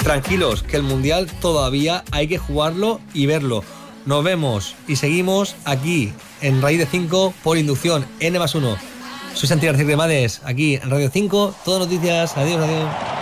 tranquilos, que el Mundial todavía hay que jugarlo y verlo. Nos vemos y seguimos aquí en Raíz de 5 por inducción N+1. Soy Santiago García Cremades, aquí en Radio 5, todas noticias. Adiós, adiós.